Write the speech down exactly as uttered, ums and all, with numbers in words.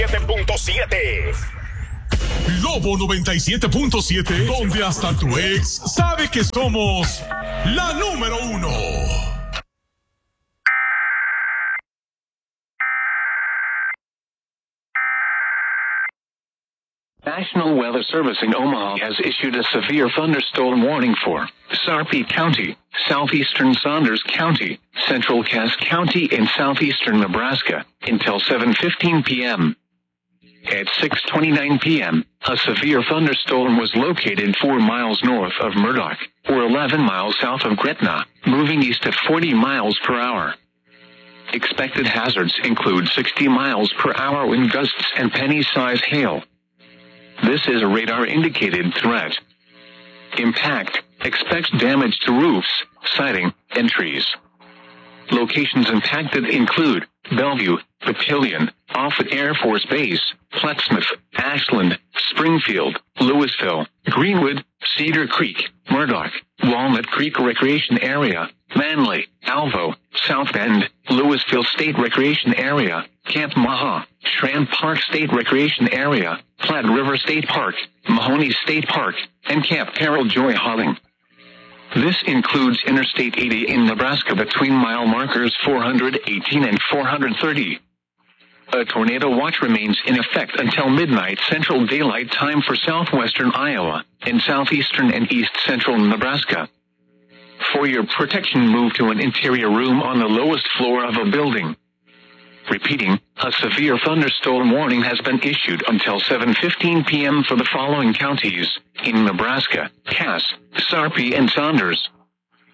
siete punto siete. Lobo noventa y siete punto siete, donde hasta tu ex sabe que somos la número uno. National Weather Service in Omaha has issued a severe thunderstorm warning for Sarpy County, southeastern Saunders County, central Cass County, and southeastern Nebraska until seven fifteen p.m. At six twenty-nine p.m., a severe thunderstorm was located four miles north of Murdoch, or eleven miles south of Gretna, moving east at forty miles per hour. Expected hazards include sixty miles per hour wind gusts and penny-size hail. This is a radar-indicated threat. Impact: expects damage to roofs, siding, and trees. Locations impacted include Bellevue, Papillion, Offutt Air Force Base, Plattsmouth, Ashland, Springfield, Louisville, Greenwood, Cedar Creek, Murdoch, Walnut Creek Recreation Area, Manly, Alvo, South Bend, Louisville State Recreation Area, Camp Maha, Schramm Park State Recreation Area, Platte River State Park, Mahoney State Park, and Camp Carol Joy Holling. This includes Interstate eighty in Nebraska between mile markers four hundred eighteen and four hundred thirty. A tornado watch remains in effect until midnight Central Daylight Time for southwestern Iowa and southeastern and east central Nebraska. For your protection, move to an interior room on the lowest floor of a building. Repeating, a severe thunderstorm warning has been issued until seven fifteen p.m. for the following counties in Nebraska: Cass, Sarpy, and Saunders.